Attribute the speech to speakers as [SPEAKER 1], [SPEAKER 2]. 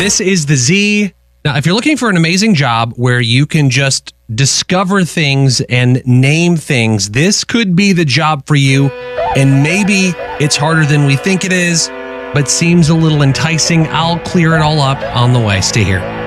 [SPEAKER 1] This is the Z. Now, if you're looking for an amazing job where you can just discover things and name things, this could be the job for you. And maybe it's harder than we think it is, but seems a little enticing. I'll clear it all up on the way. Stay here.